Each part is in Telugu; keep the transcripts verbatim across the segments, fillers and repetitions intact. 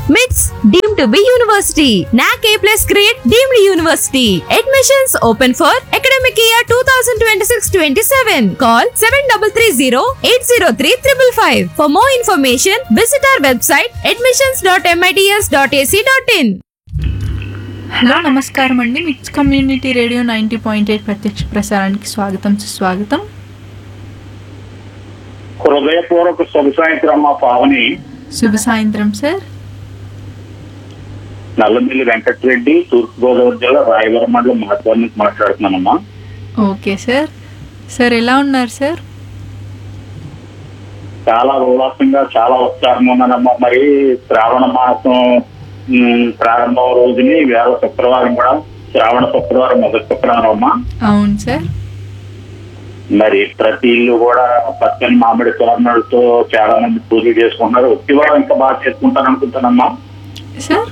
MITS deemed to be university. N A C A plus grade deemed university. Admissions open for academic year twenty twenty-six twenty-seven. Call seven three three zero eight zero three five five. For more information, visit our website admissions dot mits dot a c dot in. Hello నమస్కారం అండి. మిట్స్ community radio ninety point eight ప్రత్యక్ష ప్రసారానికి స్వాగతం సుస్వాగతం. హృదయపూర్వక శుభ సాయంత్రం మా పావని. శుభ సాయంత్రం సార్. నల్లమిల్లి వెంకటరెడ్డి, తూర్పుగోదావరి జిల్లా రాయవరం మండలం మహత్వాల నుంచి మాట్లాడుతున్నానమ్మా. Okay sir. సార్ ఎలా ఉన్నారు సార్? చాలా ఉల్లాసంగా చాలా ఉత్సాహంగా ఉన్నానమ్మా. మరి శ్రావణ మాసం ప్రారంభం రోజుని వేళ శుక్రవారం కూడా శ్రావణ శుక్రవారం మొదటి శుక్రవారం అమ్మా. అవును సార్. మరి ప్రతి ఇల్లు కూడా పచ్చని మామిడి తోరణాలతో చాలా మంది పూజలు చేసుకుంటున్నారు. వచ్చి వారం ఇంకా బాగా చేసుకుంటారు అనుకుంటానమ్మా. సార్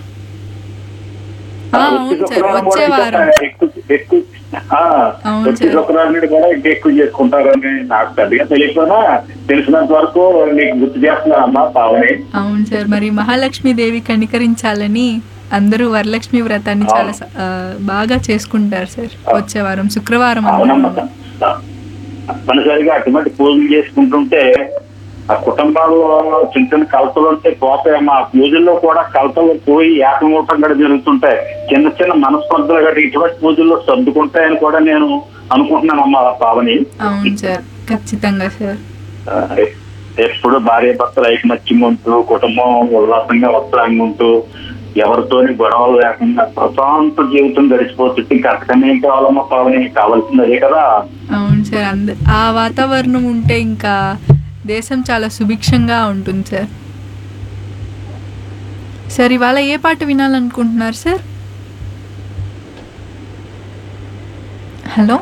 అవును సార్. వచ్చే వారం వచ్చే శుక్రవారం కూడా ఇంకా ఎక్కువ చేసుకుంటారని నాకు పెద్దగా తెలియకపోయినా తెలిసినంత వరకు నీకు గుర్తు చేస్తున్నానమ్మా పావని. అవును సార్. మరి మహాలక్ష్మి దేవి కనికరించాలని అందరూ వరలక్ష్మి వ్రతాన్ని చాలా బాగా చేసుకుంటారు సార్ వచ్చే వారం శుక్రవారం. తప్పనిసరిగా అటువంటి పూజలు చేసుకుంటుంటే ఆ కుటుంబాల్లో చిన్న చిన్న కలతలు ఉంటే పోతాయమ్మా. ఆ పూజల్లో కూడా కలతలు పోయి ఏకమూటం కూడా జరుగుతుంటాయి. చిన్న చిన్న మనస్పర్ధలు గట్టి ఇటువంటి పూజల్లో సర్దుకుంటాయని కూడా నేను అనుకుంటున్నానమ్మా పావని. అవును సార్, ఖచ్చితంగా సార్. ఎప్పుడు భార్య భర్తలు ఐకమత్యంగా ఉంటూ కుటుంబం ఉల్లాసంగా ఉత్సాహంగా ఉంటూ ఎవరితోని గొడవలు లేకుండా ప్రశాంత జీవితం గడిచిపోతుంటే ఇంకా అంతకన్నా ఏం కావాలమ్మా పావని? కావాల్సింది అదే కదా. అవును సార్. అంద ఆ వాతావరణం ఉంటే ఇంకా దేశం చాలా సుభిక్షంగా ఉంటుంది సార్. సార్ ఇవాళ ఏ పాట వినాలనుకుంటున్నారు సార్? హలో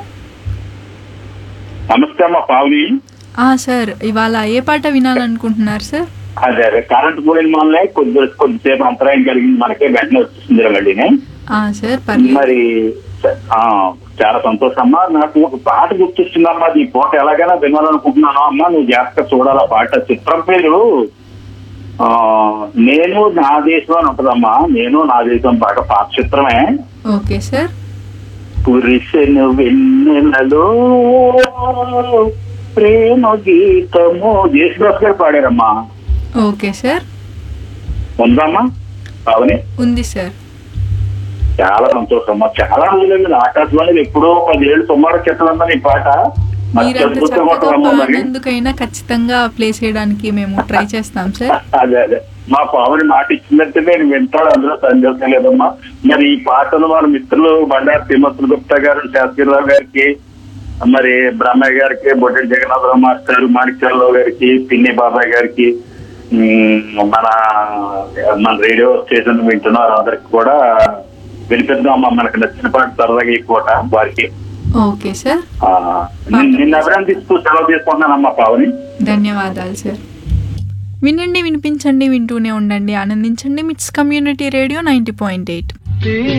నమస్తే అమ్మా పావని. సార్ ఇవాళ ఏ పాట వినాలనుకుంటున్నారు సార్? అదే అదే కరెంట్ పోయిన మనలే కొద్ది కొద్దిసేపు అంతరాయం కలిగింది మనకే, వెంటనే వచ్చేసింది మళ్ళీ. సార్ మరి చాలా సంతోషం అమ్మా. నాకు ఒక పాట గుర్తొచ్చిందమ్మా. ఈ పాట ఎలాగైనా వినాలనుకుంటున్నాను అమ్మా. నువ్వు జాగ్రత్తగా చూడాలి. ఆ పాట చిత్రం పేరు ఆ నేను నా దేశం అని ఉంటదమ్మా. నేను నా దేశం పాట పాత చిత్రమే. Okay sir. పురుషను వెన్నెలలో ప్రేమ గీతము జేసుదాస్ గారు పాడారమ్మా. Okay sir. ఉందమ్మా అవునే ఉంది సార్. చాలా సంతోషం అమ్మా. చాలా రోజులు ఆకాశవాణి ఎప్పుడో పదిహేడు తొమ్మిది క్రితం ఈ పాట ఎందుకైనా ఖచ్చితంగా ప్లే చేయడానికి మేము ట్రై చేస్తాం సార్. అదే అదే మా పావుని మాట ఇచ్చిందంటే నేను వింటాడు, అందులో సందేహం లేదమ్మా. మరి ఈ పాటను మన మిత్రులు బండారు శ్రీమంతులు గుప్తా గారు, శాస్త్రిరావు గారికి, మరి బ్రహ్మయ్య గారికి, బొడ్డెడి జగన్నాథరావు మాస్టర్, మాణిక్యాలరావు గారికి, పిన్ని బాబాయ్ గారికి, మన మన రేడియో స్టేషన్ వింటున్నారు అందరికి కూడా వినిపిద్దాం అమ్మా. మనకు నచ్చిన పాట సరదాగా ఈ పూట వారికి. Okay sir. నిన్న అభినందిస్తూ సెలవు తీసుకుంటున్నానమ్మా పావని. ధన్యవాదాలు సార్. వినండి, వినిపించండి, వింటూనే ఉండండి, ఆనందించండి. మిట్స్ community radio ninety point eight.